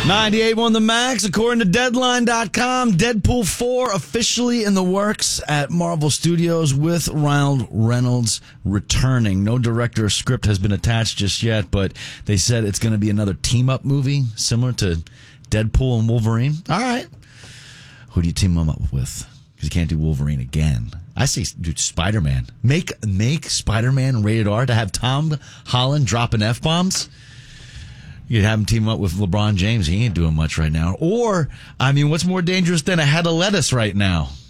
98 won the max, according to Deadline.com. Deadpool 4 officially in the works at Marvel Studios with Ryan Reynolds returning. No director or script has been attached just yet, but they said it's going to be another team-up movie similar to Deadpool and Wolverine. All right. Who do you team them up with? Because you can't do Wolverine again. I say, dude, Spider-Man. Make Spider-Man rated R to have Tom Holland dropping F-bombs. You'd have him team up with LeBron James. He ain't doing much right now. Or, I mean, what's more dangerous than a head of lettuce right now?